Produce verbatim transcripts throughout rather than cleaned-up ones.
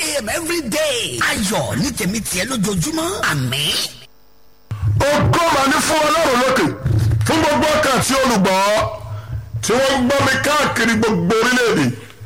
a.m. every day. ayọ̀ ní tèmi tiẹ̀ lójoojúmọ́. àmín. ògo mà ní fún ọlọ́run lókè fún gbogbo ọkàn tí olùgbọ́ tí wọ́n ń gbọ́ mi káàkiri gbogbo orílẹ̀-èdè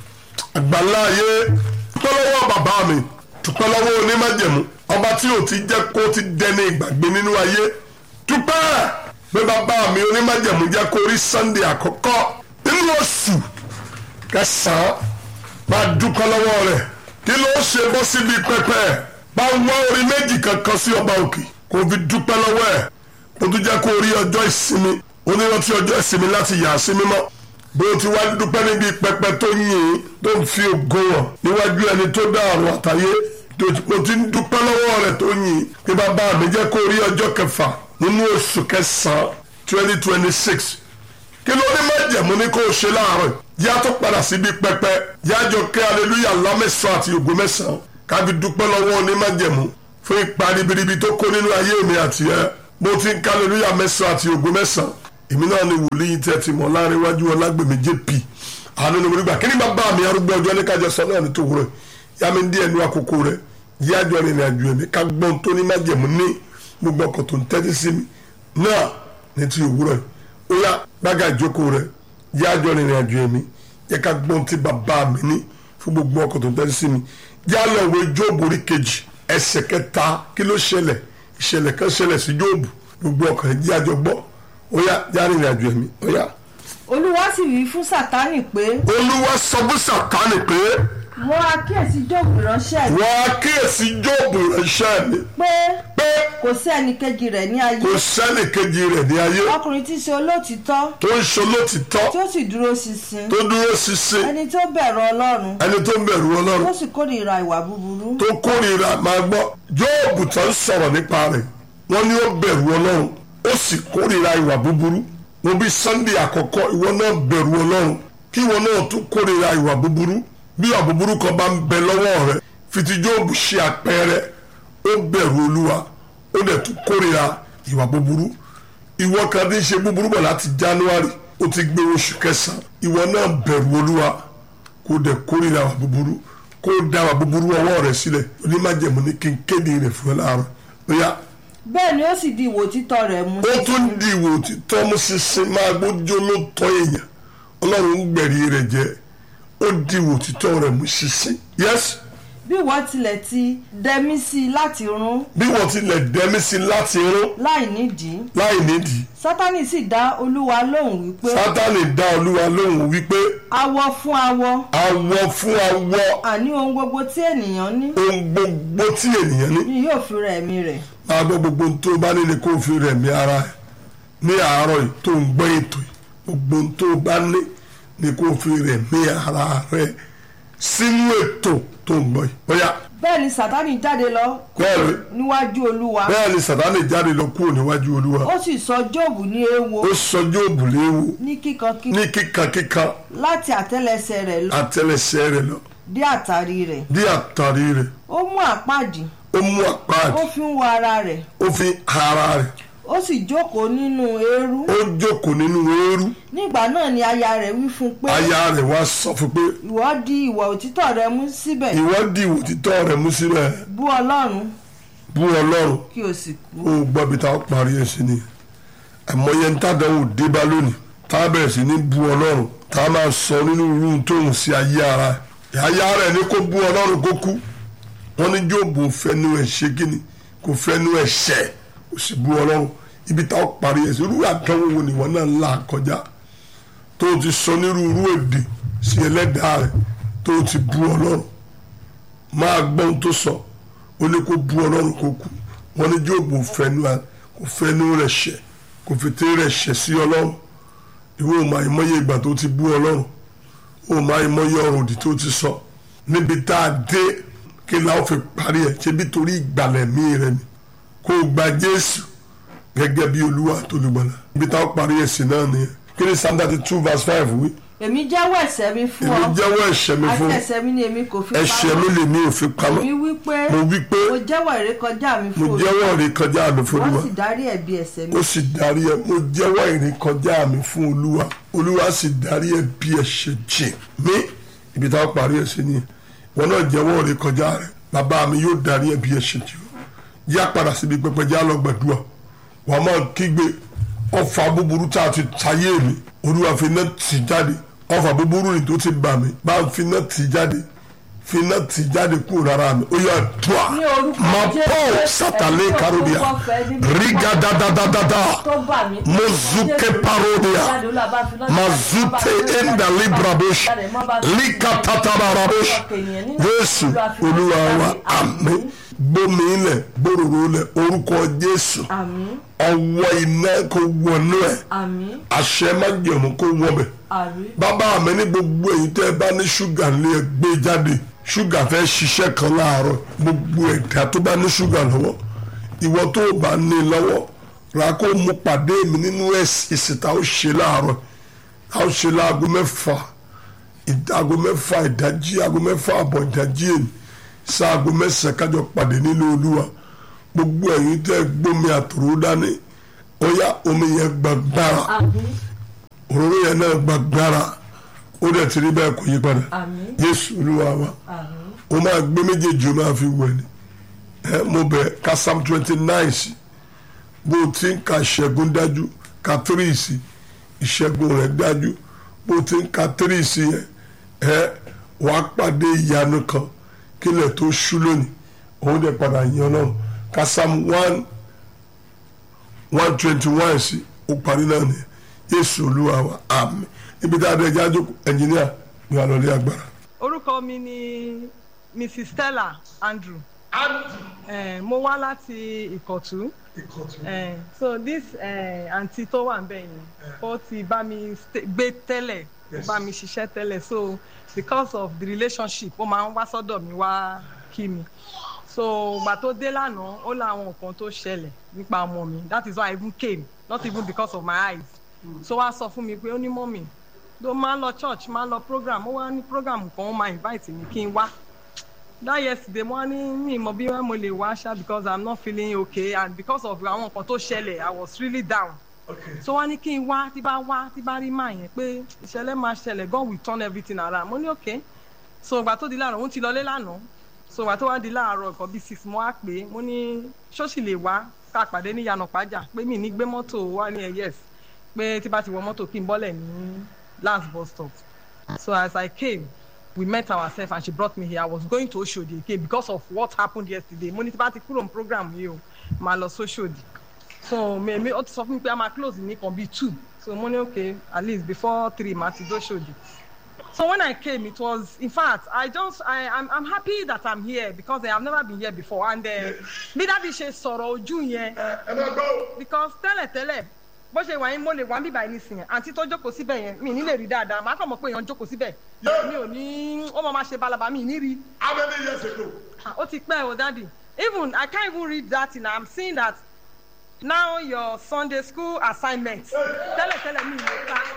àgbáńlá ayé. dúpẹ́ lọ́wọ́ bàbá mi, dúpẹ́ lọ́wọ́ onímájẹ̀mú ọba tí ò ti jẹ́ kó ti dẹni ìgbàgbé nínú ayé. dúpẹ́ pé bàbá mi onímájẹ̀mú jẹ́ kó rí Sunday àkọ́kọ́ nínú oṣù kẹsàn-án. máa dúpẹ́ lọ́wọ́ rẹ̀. kí ló ṣe bọ́ síbi pẹpẹ bá wá orin méjì kankan sí ọba òkè kò fi dúpẹ́ lọ́wọ́ ẹ̀. mo tún jẹ́ kó rí ọjọ́ ìsinmi onírántí ọjọ́ ìsinmi láti yà á sí mímọ́. bó ti wá dúpẹ́ níbi pẹpẹ tó yìn tó ń fi ògo hàn níwájú ẹni tó dá ọ̀run àtayé. mo ti ń dúpẹ́ lọ́wọ́ rẹ̀ tó yìn pé bàbá mi jẹ́ kó rí ọjọ́ kẹfà nínú oṣù kẹsàn-án twenty twenty six. kí ló ní májẹ̀mú ní kó o ṣe láàárọ̀ yá tó padà síbi pẹpẹ yájọ kí aleluya lámẹ́sàn àti ògo mẹ́sàn-án kábi dúpẹ́ lọ́wọ́ ní májẹ̀mú fún ipa ribiribi tó kó nínú ayé mi àti ẹ. mo ti ń ká aleluya mẹ́sàn àti ògo mẹ́sàn. èmi náà ni wòlíì tẹ́ ti mọ̀ láàrin iwájú Ọlágbèmí J P àánú ni mo rí gbà. kí ni bàbá mi arúgbó ọjọ́ ní kájọ sọ náà ní tòwúrọ̀ yá mi díẹ̀ ní àkókò rẹ̀ yájọ rìnrìn àjò ẹ̀mí ká gbọ́n tó ní májẹ̀mú ní gbogbo ọkọ̀ tó ń tẹ́tí sí mi náà ní ti òwúrọ̀ ó yá gbága ìjókòó rẹ̀ yájọ rìnrìn àjò ẹ̀mí yẹ ká gbọ́n tí bàbá mi ní fún gbogbo ọkọ̀ tó ń tẹ́tí sí mi. yálà òwe Jóòbù orí kejì ẹsẹ̀ kẹta kí ló ṣẹlẹ̀ ìṣẹ̀lẹ̀ kan ṣẹlẹ̀ sí Jóòbù gbogbo ọkọ̀ rẹ̀ yájọ gbọ́ ó yá yá rìnrìn àjò ẹ̀mí ó yá. Olúwa sì wí fún Sátánì pé. Olúwa sọ fún Sátánì pé. wọ́n á kíyèsí Jóòbù ránṣẹ́ mi. wọ́n á kíyèsí Jóòbù ránṣẹ́ mi. pé pé kò sí ẹnìkejì rẹ̀ ní ayé. kò sẹ́nì kejì rẹ̀ ní ayé. ọkùnrin tí í ṣe olótìtọ́. tó ń ṣe olótìtọ́. tí ó sì dúró ṣinṣin. tó dúró ṣinṣin. ẹni tó bẹ̀rù Ọlọ́run. ẹni tó bẹ̀rù Ọlọ́run. tó sì kórìíra ìwà búburú. tó kórìíra máa gbọ́ Jóòbù tó ń sọ̀rọ̀ nípa rẹ̀ wọ́n ní ó bẹ̀rù Ọlọ́run ó sì kórìíra ìwà búburú. mo bí Sunday àkọ́kọ́ ìwọ náà bẹ̀rù Ọlọ́run kí ìwọ náà tún kórìíra ìwà búburú. bí ìwà búburú kan bá ń bẹ lọ́wọ́ rẹ̀ fi ti Jóòbù ṣe àpẹẹrẹ ó bẹ̀rù Olúwa ó dẹ̀ tún kórìíra ìwà búburú. ìwọ kan tí ń ṣe búburú bọ̀ láti January ó ti gbé oṣù kẹsàn-án ìwọ náà bẹ̀rù Olúwa kó dẹ̀ kórìíra ìwà búburú kó dá ìwà búburú ọwọ́ rẹ̀ sílẹ̀ onímájẹ̀mú ní kí n kéde rẹ̀ fún ẹ láàárọ̀ bóyá. bẹ́ẹ̀ ni ó sì di ìwò títọ́ rẹ̀ mú. ó tún di ìwò títọ́ mú ṣinṣin máa gbójú ló tọ́ èèyàn Ọlọ́run ń gbẹ̀rí rẹ̀ jẹ́ ó di ìwò títọ́ rẹ̀ mú ṣinṣin. yes. bí wọ́n tilẹ̀ ti dẹ́mí sí i láti run. bí wọ́n tilẹ̀ dẹ́mí sí i láti run. láì nídìí. láì nídìí. Sátánì sì dá Olúwa lóhùn wípé. Sátánì dá Olúwa lóhùn wípé. awọ fún awọ. awọ fún awọ. àní ohun gbogbo tí ènìyàn ní. ohun gbogbo tí ènìyàn ní. ni yóò fi rẹ̀ ẹ̀mí rẹ̀. máa gbọ́ gbogbo tó bá ní ni kó fi rẹ̀ ẹ̀mí ara ẹ̀ ní àárọ̀ yìí tó ń gbọ́ ètò yìí gbogbo tó bá ní ni kó fi rẹ̀ ẹ̀mí ara rẹ̀ sínú ètò tó ń gbọ́ yìí. bóyá. bẹ́ẹ̀ ni Sátánì jáde lọ. bẹ́ẹ̀ níwájú Olúwa. bẹ́ẹ̀ ni Sátánì jáde lọ kúrò níwájú Olúwa. ó sì sọ Jóòbù ní èèwọ̀. ó sọ Jóòbù léwu. ní kíkan kíkan. ní kíkan kíkan. láti àtẹ́lẹsẹ̀ rẹ̀ lọ. àtẹ́lẹsẹ̀ rẹ̀ lọ. dé àtàrí rẹ̀. dé àtàrí rẹ̀. ó mú àpáàdì. ó mú àpáàdì. ó fi ń wọ ara rẹ̀. ó fi ara rẹ̀. ó sì jókòó nínú eérú. ó jókòó nínú eérú. nígbà náà ni aya rẹ̀ wí fún pé. aya rẹ̀ wá sọ fún pé. ìwọ di ìwà òtítọ́ rẹ mú síbẹ̀. ìwọ di ìwà òtítọ́ rẹ mú síbẹ̀. bú Ọlọ́run. bú Ọlọ́run. kí o sì kú. ó gbọ́ bí táwọn parí ẹ̀ sí ni àmọ́yẹ ń tàdánwò débá lónìí tá a bẹ̀rẹ̀ sí ní bú Ọlọ́run tá a máa sọ nínú irú tóun sí ayé ara ẹ̀ aya rẹ̀ ní kó bú Ọlọ́run kó kú wọ́n ní Jóòbù fẹ́nu ẹ̀ ṣe kíni kò fẹ́nu ẹ̀ ṣẹ̀ kò sì bú Ọlọ́run ibi táwọn parí ẹ̀ sí irú àdánwò wo ni wọ́n náà ń là kọjá tó ti sọ nírúurú èdè sí ẹlẹ́dàá rẹ̀ tó ti bú Ọlọ́run máa gbọ́n tó sọ ó ní kó bú Ọlọ́run kó kú wọ́n ní Jóòbù fẹ́nu kò fẹ́nu rẹ̀ ṣẹ̀ kò fètè rẹ̀ ṣẹ̀ sí Ọlọ́run ìwé ò máa ìmọ̀ye ìgbà tó ti bú Ọlọ́run ò máa ìmọ̀ye ọ̀rọ̀ òdì tó ti sọ níbi tá a dé kí la ó fi parí ẹ̀ ṣe bí torí ìgbàlẹ̀ mí rẹ̀ ni kó o gba Jésù gẹ́gẹ́ bí Olúwa tó lè gbọ́dọ̀ ibi tá a parí ẹ̀ sí náà nìyẹn kí ni Psalm thirty two verse five wí. èmi jẹ́wọ́ ẹ̀ṣẹ̀ mi fún ọ. èmi jẹ́wọ́ ẹ̀ṣẹ̀ mi fún ọ. àti ẹ̀ṣẹ̀ mi ni èmi kò fi pamọ́. ẹ̀ṣẹ̀ mi lèmi ò fi pamọ́. èmi wí pé mo wí pé mo jẹ́wọ́ ìrékọjá mi fún mo jẹ́wọ́ ìrékọjá mi fún Olúwa. wọ́n sì dárí ẹ̀bi ẹ̀ṣẹ̀ mi. ó sì dárí ẹ mo jẹ́wọ́ ìrékọjá mi fún Olúwa Olúwa sì dárí ẹ̀bi ẹ̀ṣẹ̀ jì mí ibi táwọn parí ẹ̀ sí ni wọn náà jẹ́wọ́ rẹ̀ kọjá rẹ̀ bàbá mi yóò darí ẹ̀bi ẹ̀ṣẹ̀ jù yí apàdà síbi pẹpẹ já lọ gbàdúrà wàá máa kígbe ọfà búburú tá a ti tayé mi olúwa fi iná tì jáde ọfà búburú ni tó ti bà mí bá ń fi iná tì jáde fi iná tì jáde kúrò rárá mi ó yà dùà máa pọ̀ sátálẹ̀ karodia ríga dadadadada mozuke parodia mazute enda librabosh likatatabarabosh Jésù olúwa wa àmín gbómi ilẹ̀ gbòòrò ilẹ̀ orúkọ Jésù ọwọ́ iná kò wọnú ẹ̀ àṣẹ májẹ̀mú kò wọbẹ̀ bàbá mi ní gbogbo èyí tẹ́ ẹ bá ní ṣúgà lé ẹ gbé jáde ṣúgà fẹ́ ṣiṣẹ́ kan láàárọ̀ gbogbo ẹ̀dá tó bá ní ṣúgà lọ́wọ́ ìwọ tó bá ní lọ́wọ́ rà kó mú pàdé mi nínú ìsìn tá ó ṣe láàárọ̀ tá ó ṣe láago mẹ́fà aago mẹ́fà ìdájí aago mẹ́fà àbọ̀ ìdájí èyí sáago mẹ́sàn-án kájọ pàdé nínú Olúwa gbogbo ẹ̀yin tẹ́ gbómi àtòrò dání ó yá omi yẹn gbàgbára òróró yẹn náà gbàgbára ó dẹ̀ ti rí bẹ́ẹ̀ kò yí padà Jésù Olúwa wa ó máa gbé méjèèjì ó máa fi wẹ̀ ni ẹ mo bẹ̀ ká Psalm twenty nine sí bó o ti ń ka ìṣẹ́gun dájú ka three sí ìṣẹ́gun rẹ̀ dájú bó o ti ń ka three sí yẹn ẹ wàá pàdé ìyanu kan kílẹ̀ tó ṣú lónìí òun dẹ̀ padà yan náà ká Psalm one one twenty one sí ó parí náà ni Jésù Olúwa wa àmín ibi tá a dẹ̀ jáde ẹnjìníà ní àlọ́lé agbára. orúkọ mi ni Missus Stella Andrew eh, mo wá láti Ìkọ̀tún eh, so this àǹtí eh, tó wà ń bẹ̀ yẹn ó ti bá mi gbé tẹ́lẹ̀ ó bá mi ṣiṣẹ́ tẹ́lẹ̀ so because of the relationship ó máa ń wá sọ́dọ̀ mi wá kí mi so gbà tó dé lánàá ó láwọn nǹkan tó ṣẹlẹ̀ nípa ọmọ mi that is why I even came not even because of my eyes mm. so wá sọ fún mi pé ó ní mọ́mì ló máa ń lọ church máa ń lọ program ó wá ní program kan ó máa invite mi kí n wá that yesterday mo wá ní mi mọ̀ bí mo lè wá ṣá because I'm not feeling okay and because of àwọn nǹkan tó ṣẹlẹ̀ I was really down. Okay. So wọ́n ní kí n wá tí bá wá tí bá rí máa yẹn pé ìṣẹ̀lẹ̀ máa ṣẹlẹ̀ God will turn everything around mo ní okay so ìgbà tó di láàárọ̀ òun ti lọlé lánàá so ìgbà tó wá di láàárọ̀ nǹkan bíi six mo wá pé mo ní ṣọ́ọ̀ṣì lè wá ká pàdé ní Ìyànà Pàjà pé mi ní gbé mọ́tò wá ní ẹ̀ yes pé tí bá ti wọ mọ́tò kí n bọ́lẹ̀ ní last bus stop so as I came we met ourselves and she brought me here I was going to Oshodi again because of what happened yesterday mo ní tí bá ti kúrò ní program yìí o máa lọ sóṣòdì so maybe ó ti sọ fún mi pé a máa close ní kan bíi two so mo ní okay at least before three máa ti dóṣòdì so when I came it was in fact I just I I'm, I'm happy that I'm here because I have never been here before and bí dábì ṣe sọ̀rọ̀ ojú yẹn because tẹ́lẹ̀ tẹ́lẹ̀ bó ṣe wà yín mo lè wá bíbá yín nísìnyẹn àǹtí tó jókòó síbẹ̀ yẹn mi ní lè rí dáadáa màá kàn mọ̀ pé èèyàn jókòó síbẹ̀ mi ò ní ó máa máa ṣe balaba mi ní rí. How many years ago? ó ti pẹ́ o daddy even I can't even read that and I'm seeing that now your Sunday school assignment tẹ́lẹ̀ tẹ́lẹ̀ mi ìlú ká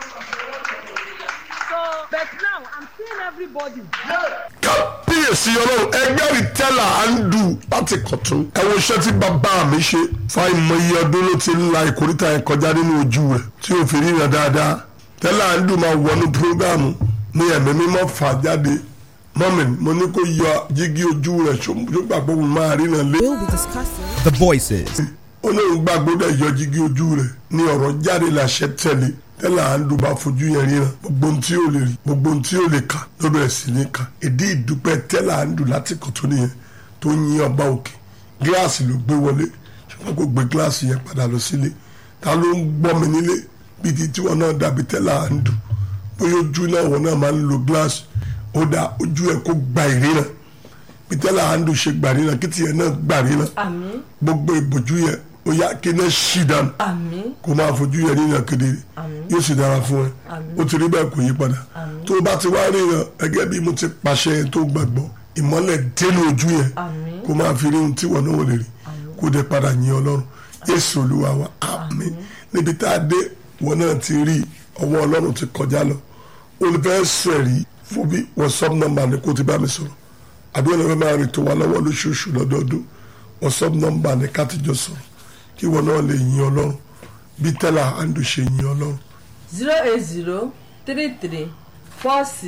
so but now I'm seeing everybody. kábíyèsí ọlọ́run ẹgbẹ́ rìtẹ́là Andrew láti Kọ̀tún ẹ wo iṣẹ́ tí bàbá mi ṣe fáìmọye ọdún ló ti ń la ìkórìtà yẹn kọjá nínú ojú rẹ̀ tí ò fi ríran dáadáa tẹ́lá Andrew máa wọnú prógámù ní ẹ̀mí mímọ́ fà jáde mọ́mìn mo ní kó yọ jígí ojú rẹ̀ ṣùgbọ́n mo máa ríran lé. We'll be discussing the voices. ó lóun gbàgbọ́ dẹ̀ yọ jígí ojú rẹ̀ ní ọ̀rọ̀ jáde làṣẹ tẹ̀lé tẹ́lá Andrew bá fojú yẹn ríran gbogbo ohun tí ó lè rí gbogbo ohun tí ó lè kà ló bẹ̀rẹ̀ sí ní kà ìdí ìdúpẹ́ tẹ́lá Andrew láti Kọ̀tún nìyẹn tó yín ọba òkè gíláàsì ló gbé wọlé ṣùgbọ́n kò gbé gíláàsì yẹn padà lọ sílé ta ló ń gbọ́ mi nílé bíi ti tiwọn náà dàbí tẹ́lá Andrew bóyá ojú náà wọn náà máa ń lo gíláàsì ó dá ojú ẹ̀ kó gba ìríran bí tẹ́lá Andrew ṣe gbà ríran kí tiẹ̀ náà gbà ríran gbogbo ìbòjú yẹn ó yá kí náà ṣì dànù kó máa fojú yẹn ríran kedere yóò sì dára fún ẹ ó ti rí bẹ́ẹ̀ kò yí padà tó o bá ti wá ríran gẹ́gẹ́ bí mo ti pàṣẹ yẹn tó gbàgbọ́ ìmọ́lẹ̀ dénú ojú yẹn kó máa fi rí ohun tí wọn náà wò lè rí kó dé padà yìn Ọlọ́run Jésù Olúwa wa àmín níbi tá a dé wọn náà ti rí ọwọ́ Ọlọ́run ti kọjá lọ olùfẹ́ sọ ẹ̀rí fún bí WhatsApp number ni kó ti bá mi sọ̀rọ̀ àbí wọn náà fẹ́ máa rìn tó wá lọ́wọ́ lóṣooṣù lọ́dọọdún WhatsApp number ni ká ti jọ sọ̀rọ̀ kí wọn náà lè yìn Ọlọ́run bí tẹ́lá Andrew ṣe yìn Ọlọ́run. zero eight zero three three four six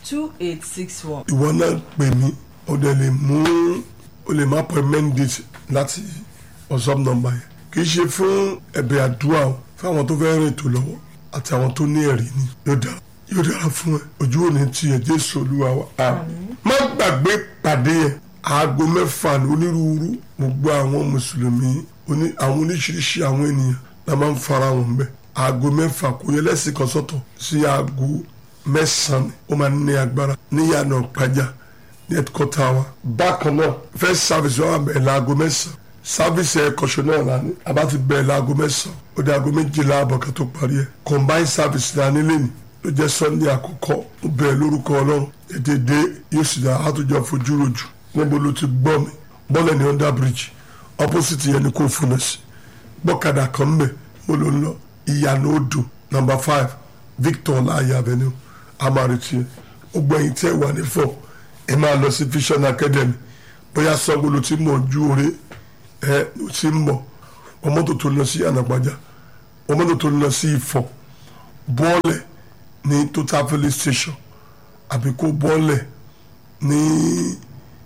two eight six one. ìwọ náà pè mí o dẹ̀ lè mú o lè má appointment date láti WhatsApp number yẹn kì í ṣe fún ẹ̀bẹ̀ àdúrà o fún àwọn tó fẹ́ rìn tó lọ́wọ́ àti àwọn tó ní ẹ̀rí ni yóò dára yóò dára fún ẹ ojú òní tiẹ̀ Jésù Olúwa wa àmín. má gbàgbé pàdé yẹn aago mẹ́fà ní onírúurú gbogbo àwọn mùsùlùmí àwọn oníṣiríṣi àwọn ènìyàn la máa ń fara wọn bẹ́ẹ̀ aago mẹ́fà kò yẹ lẹ́sìn kan sọ́tọ̀ sí aago mẹ́sàn-án ó máa ní agbára níyànà pàjá ní ẹ̀kọ́tà wa. bákan náà first service wa bẹ̀rẹ̀ láago mẹ́sàn-án service ẹ̀kọ́ṣọ́ náà lánàá àbá ti bẹ̀rẹ̀ láago mẹ́sàn-án ó dé aago méjìlá àbọ̀ ká tó parí ẹ̀ combined service lánàá lẹ́nu ló jẹ́ sunday àkọ́kọ́ ó bẹ̀rẹ̀ lórúkọ ọlọ́run ètèdè yóò sì dá àtúnjọ fojú rojú níbo ló ti gbọ́ mi bọ́lẹ̀ ní under bridge opposite yẹn ni kò fún ẹ sí gbọ́kadà kan mbẹ̀ mo ló ń lọ ìyànà odò number five Victor Láàyè avenue amariti ó gbẹ̀yìn tí ẹ wà ní fọ́ ẹ máa lọ sí Vision Academy bóyá Ṣàngó ló ti mọ̀ ojú oore ẹ ló ti mọ̀ ọmọ tó tó lọ sí ànàgbájá ọmọ tó tó lọ sí Ifọ̀ bọ́ọ̀lẹ̀ ní Total Filling Station àbí kó bọ́ọ̀lẹ̀ ní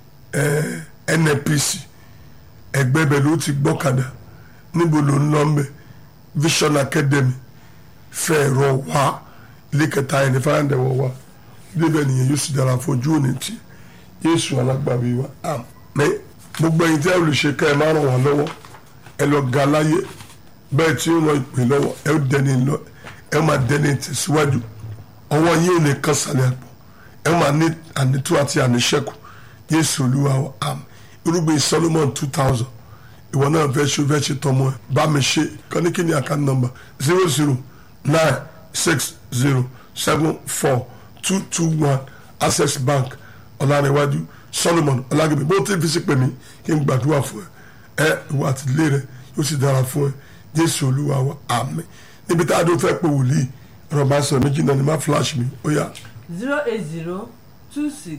N N P C ẹgbẹ́ bẹ̀ ló ti gbọ́kadà níbo ló ń lọ mbẹ̀ Vision Academy fẹ́ẹ̀rọ wá ilé kẹta ẹni fáyàndẹ̀ wọ̀ wá débẹ̀ nìyẹn yóò sì dára fojú òní tí Jésù alágbàbí wa àmín. gbogbo ẹ̀yin tí ẹ lè ṣe ká ẹ máa ràn wá lọ́wọ́ ẹ lọ ga láyé bẹ́ẹ̀ tí ó lọ ìpè lọ́wọ́ ẹ ó dẹni lọ ẹ máa dẹni tẹ̀síwájú ọwọ́ yín ò ní kán sálẹ̀ àpò ẹ máa ní ànító àti àníṣẹ́kù Jésù Olúwa wa àmín. irúgbìn Solomon two thousand ìwọ náà fẹ́ ṣe fẹ́ ṣe tọmọ ẹ bá mi ṣe kọ́níkíní account number zero zero nine six zero seven four two two one Access Bank Ọlárẹ̀wájú Solomon Ọlágẹ̀mí bó ti fi sí pè mí kí n gbàdúrà fún ẹ ẹ ìwọ àtìlẹ́ rẹ yóò sì dára fún ẹ Jésù Olúwa wa àmín. níbi tá a dún fẹ́ pé wòlíì ọ̀rọ̀ bá sọ̀rọ̀ méjì náà ni má flash mi ó yá. zero eight zero two six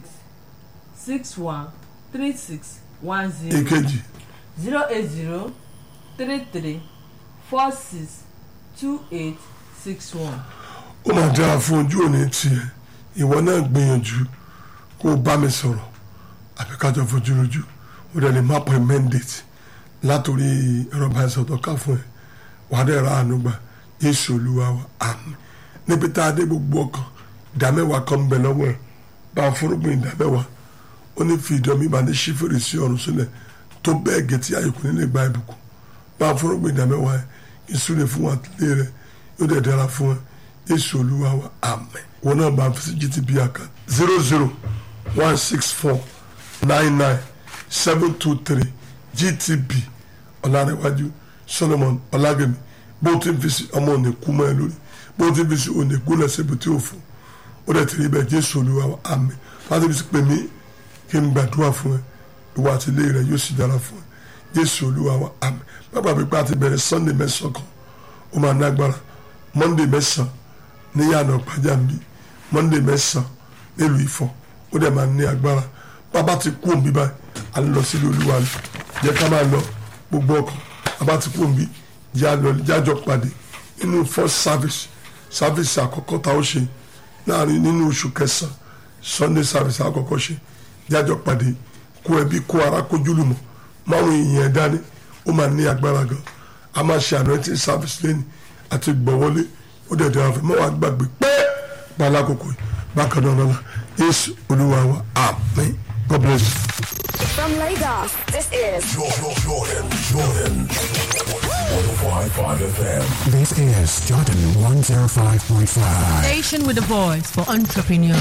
six one three six one zero. èkejì. zero eight zero three three four six two eight six one. ó máa dára fún ojú òní tiẹ̀ ìwọ náà gbìyànjú kó o bá mi sọ̀rọ̀ àbí kájọ fojú rojú ó dẹ̀ lè má appointment date látòrí ẹ̀rọ ìbánisọ̀tọ̀ ká fún ẹ wàá dẹ̀ ra àánú gbà Jésù Olúwa wa àmín. níbi tá a dé gbogbo ọkàn ìdámẹ́wàá kan ń bẹ lọ́wọ́ ẹ̀ bá a fúrúgbìn ìdámẹ́wàá ó ní fi ìdánmí bá ní ṣí fèrèsé ọ̀run sílẹ̀ tó bẹ́ẹ̀ gẹ̀tì ayọ̀kùn nílé gba ìbùkún bá a fúrúgbìn ìdámẹ́wàá ẹ̀ ìsúlẹ̀ fún wa tilé rẹ̀ yóò dẹ̀ dára fún ẹ Jésù Olúwa wa àmín. wọn náà bá a fi sí G T B account zero zero one six four nine nine seven two three G T B Ọlárẹ̀wájú Solomon Ọlágẹ̀mí bó ti fi sí ọmọ òní kú mọ́ ẹ lórí bó ti fi sí òní kú lẹ́sẹ̀ bó ti ò fún ó dẹ̀ tẹ̀lé bẹ́ẹ̀ Jésù Olúwa wa àmín. láti fi sí pè mí kí n gbàdúrà fún ẹ ìwà àtìlẹ́yìn rẹ yóò sì dára fún ẹ Jésù Olúwa wa àmín. bàbá pípa àti bẹ̀rẹ̀ Sunday mẹ́sàn-án kan ó máa ní agbára Monday mẹ́sàn-án ní yàrá pàjáwìrì Monday mẹ́sàn-án nílùú Ifọ̀ ó dẹ̀ máa ní agbára bàbá ti kú òǹbí báyìí à ń lọ sílé Olúwa ni jẹ́ ká máa lọ gbogbo ọkàn bàbá ti kú òǹbí jájọ pàdé nínú first service service àkọ́kọ́ tá ó ṣe láàrin nínú oṣù kẹsàn-án Sunday service àkọ́kọ́ ṣe jájọ pàdé kó ẹbí kó ara kó jùlùmọ̀ máwọn èèyàn dání ó máa ní agbára gan a máa ṣe anointing service lẹ́nu àti gbọ̀wọ́lé ó dẹ̀ dára fún mọ́ wàá gbàgbé pé gbàlá kòkò yìí bákan náà lọ́la Jésù Olúwa wa àmín. God bless you. From Lagos, this is Jordan, Jordan, Jordan. one oh five point five F M. This is Jordan one oh five point five. Station with a voice for entrepreneurs.